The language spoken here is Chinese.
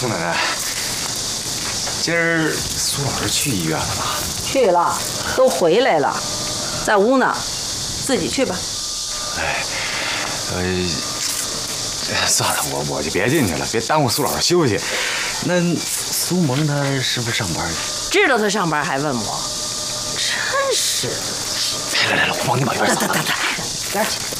宋奶奶，今儿苏老师去医院了吧？ 去了，都回来了，在屋呢，自己去吧。 算了，我就别进去了，别耽误苏老师休息。那苏萌她是不是上班？ 知道她上班还问我，真是的。 来，我帮你把院扫了。 边去。